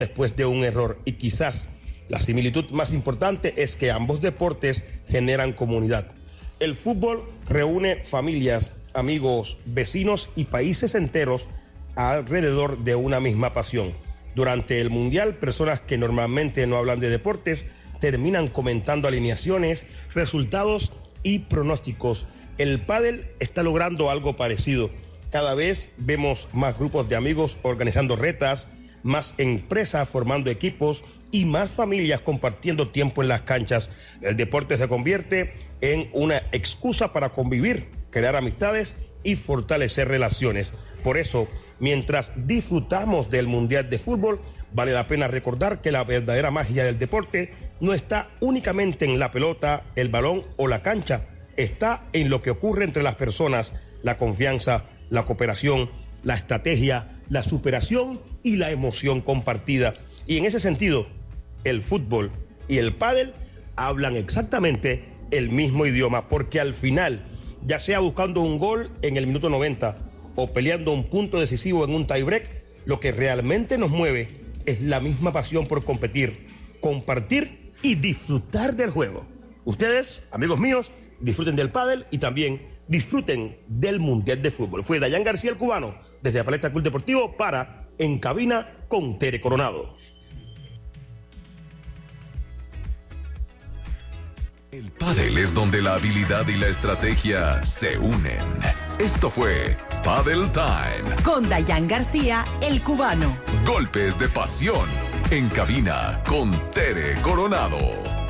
después de un error. Y quizás la similitud más importante es que ambos deportes generan comunidad. El fútbol reúne familias, amigos, vecinos y países enteros alrededor de una misma pasión. Durante el Mundial, personas que normalmente no hablan de deportes terminan comentando alineaciones, resultados y pronósticos. El pádel está logrando algo parecido. Cada vez vemos más grupos de amigos organizando retas, más empresas formando equipos y más familias compartiendo tiempo en las canchas. El deporte se convierte en una excusa para convivir, crear amistades y fortalecer relaciones. Por eso, mientras disfrutamos del Mundial de Fútbol, vale la pena recordar que la verdadera magia del deporte no está únicamente en la pelota, el balón o la cancha. Está en lo que ocurre entre las personas, la confianza, la cooperación, la estrategia, la superación y la emoción compartida. Y en ese sentido, el fútbol y el pádel hablan exactamente el mismo idioma, porque al final, ya sea buscando un gol en el minuto 90 o peleando un punto decisivo en un tiebreak, lo que realmente nos mueve es la misma pasión por competir, compartir y disfrutar del juego. Ustedes, amigos míos, disfruten del pádel y también disfruten del Mundial de Fútbol. Fue Dayan García, el cubano, desde la Palestra Club Deportivo para En Cabina con Tere Coronado. El pádel es donde la habilidad y la estrategia se unen. Esto fue Padel Time con Dayan García, el cubano. Golpes de pasión en cabina con Tere Coronado.